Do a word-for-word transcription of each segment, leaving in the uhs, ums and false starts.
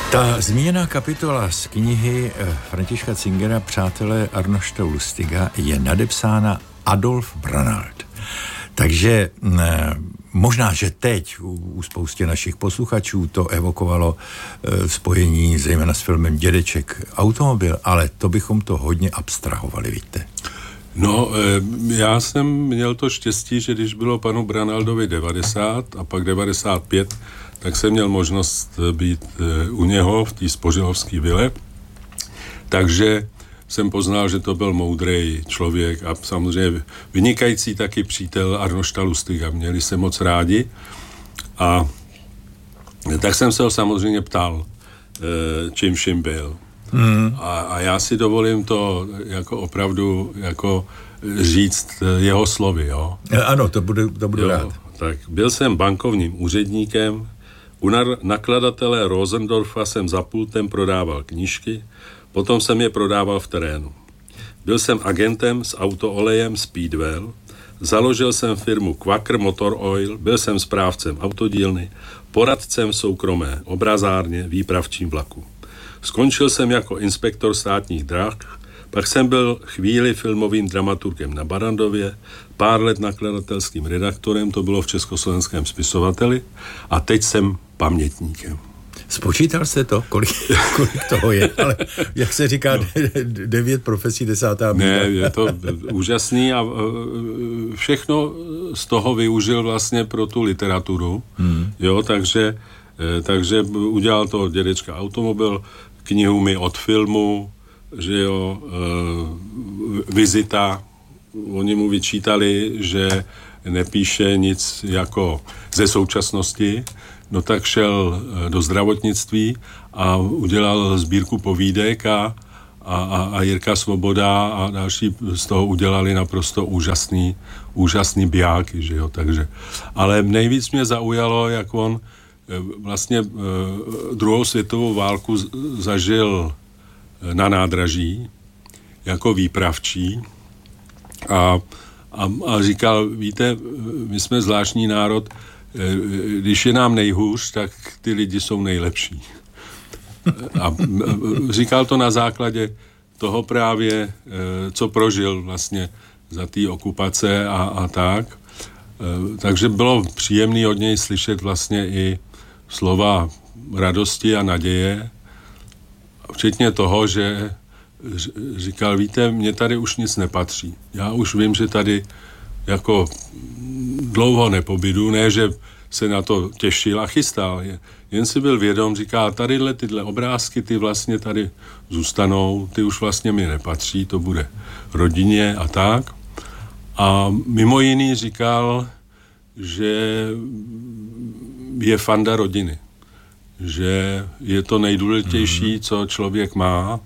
Ta zmíněná kapitola z knihy Františka Zingera Přátelé Arnošta Lustiga je nadepsána Adolf Branald. Takže možná, že teď u, u spoustě našich posluchačů to evokovalo e, spojení zejména s filmem Dědeček automobil, ale to bychom to hodně abstrahovali, víte. No, já jsem měl to štěstí, že když bylo panu Branaldovi devadesát a pak devadesát pět, tak jsem měl možnost být u něho v té spořilovské vile. Takže jsem poznal, že to byl moudrý člověk a samozřejmě vynikající taky přítel Arnošta Lustiga. Měli se moc rádi a tak jsem se ho samozřejmě ptal, čím vším byl. Mm. A, a já si dovolím to jako opravdu jako říct jeho slovy, jo. Ano, to budu, to budu jo, rád. Tak byl jsem bankovním úředníkem, u nakladatele Rosendorfa jsem za pultem prodával knížky, potom jsem je prodával v terénu. Byl jsem agentem s autoolejem Speedwell, založil jsem firmu Quaker Motor Oil, byl jsem správcem autodílny, poradcem soukromé obrazárně, výpravčím vlaku. Skončil jsem jako inspektor státních drah, pak jsem byl chvíli filmovým dramaturgem na Barrandově, pár let nakladatelským redaktorem, to bylo v Československém spisovateli, a teď jsem pamětníkem. Spočítal jste to, kolik, kolik toho je, ale jak se říká, no. devět profesí, desátá míra. Ne, je to úžasný a všechno z toho využil vlastně pro tu literaturu, hmm. jo, takže, takže udělal to Dědečka automobil, knihu mi od filmu, že jo, Vizita, oni mu vyčítali, že nepíše nic jako ze současnosti, no tak šel do zdravotnictví a udělal sbírku povídek a, a, a Jirka Svoboda a další z toho udělali naprosto úžasný, úžasný bijáky, že jo, takže. Ale nejvíc mě zaujalo, jak on vlastně druhou světovou válku zažil na nádraží jako výpravčí a, a, a říkal, víte, my jsme zvláštní národ, když je nám nejhůř, tak ty lidi jsou nejlepší. A říkal to na základě toho právě, co prožil vlastně za té okupace a, a tak. Takže bylo příjemné od něj slyšet vlastně i slova radosti a naděje, včetně toho, že říkal, víte, mně tady už nic nepatří. Já už vím, že tady jako dlouho nepobydu, ne, že se na to těšil a chystal. Jen si byl vědom, říká, tadyhle tyhle obrázky, ty vlastně tady zůstanou, ty už vlastně mi nepatří, to bude rodině a tak. A mimo jiný říkal, že je fanda rodiny. Že je to nejdůležitější, co člověk má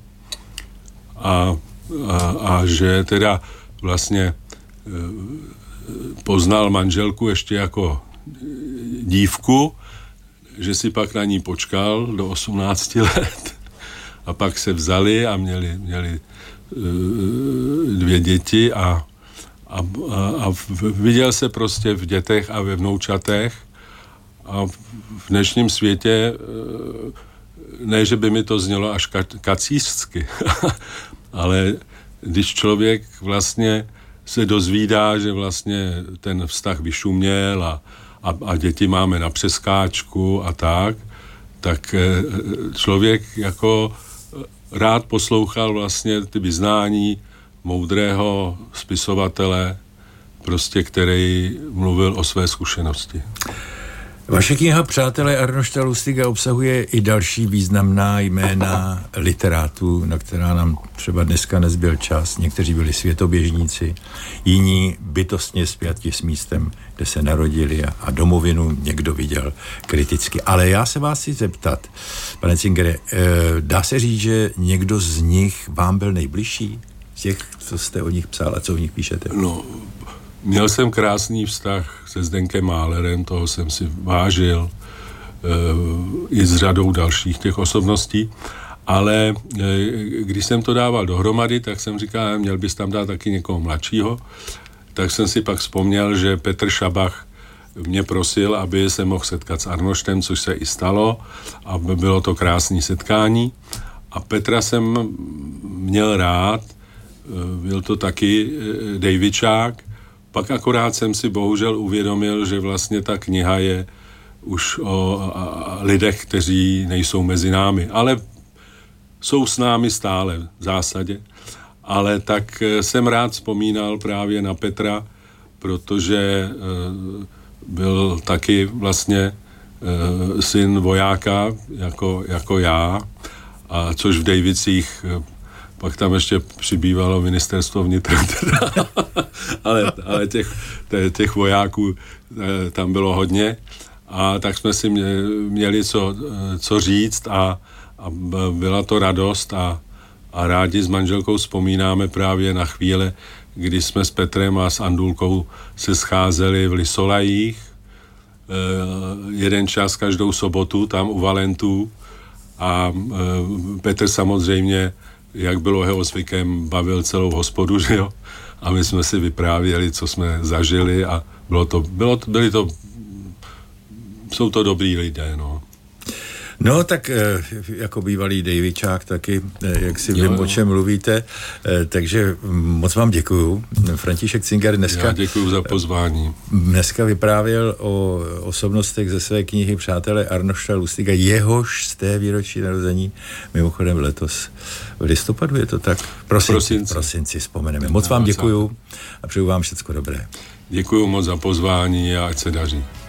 a, a, a že teda vlastně poznal manželku ještě jako dívku, že si pak na ní počkal do osmnácti let a pak se vzali a měli, měli dvě děti a, a, a viděl se prostě v dětech a ve vnoučatech a v dnešním světě ne, že by mi to znělo až kacířsky, ale když člověk vlastně se dozvídá, že vlastně ten vztah vyšuměl a, a, a děti máme na přeskáčku a tak, tak člověk jako rád poslouchal vlastně ty vyznání moudrého spisovatele, prostě který mluvil o své zkušenosti. Vaše kniha Přátelé Arnošta Lustiga obsahuje i další významná jména literátů, na která nám třeba dneska nezbyl čas. Někteří byli světoběžníci, jiní bytostně spjati s místem, kde se narodili a, a domovinu někdo viděl kriticky. Ale já se vás chci zeptat, pane Zingere, dá se říct, že někdo z nich vám byl nejbližší? Z těch, co jste o nich psal a co o nich píšete? No, měl jsem krásný vztah se Zdenkem Málerem, toho jsem si vážil, e, i s řadou dalších těch osobností, ale e, když jsem to dával dohromady, tak jsem říkal, měl bys tam dát taky někoho mladšího, tak jsem si pak vzpomněl, že Petr Šabach mě prosil, aby se mohl setkat s Arnoštem, což se i stalo a bylo to krásné setkání. A Petra jsem měl rád, byl to taky Davidčák, pak akorát jsem si bohužel uvědomil, že vlastně ta kniha je už o lidech, kteří nejsou mezi námi, ale jsou s námi stále v zásadě. Ale tak jsem rád vzpomínal právě na Petra, protože byl taky vlastně syn vojáka jako, jako já, a což v Dejvicích pak tam ještě přibývalo ministerstvo vnitra, ale, ale těch, těch vojáků tam bylo hodně. A tak jsme si měli co, co říct a, a byla to radost a, a rádi s manželkou vzpomínáme právě na chvíle, kdy jsme s Petrem a s Andulkou se scházeli v Lisolajích e, jeden čas každou sobotu tam u Valentů a e, Petr samozřejmě, jak bylo jeho zvykem, bavil celou hospodu, že jo? A my jsme si vyprávěli, co jsme zažili a bylo to, bylo to, byly to jsou to dobrý lidé, no. No, tak jako bývalý Davidčák taky, jak si vím, o čem mluvíte, takže moc vám děkuju. František Cinger dneska... Já děkuju za pozvání. Dneska vyprávěl o osobnostech ze své knihy Přátelé Arnošta Lustiga, jehož z té výročí narození, mimochodem letos v listopadu je to tak? Prosinci, prosinci. prosinci vzpomeneme. Moc vám děkuju a přeju vám všecko dobré. Děkuju moc za pozvání a ať se daří.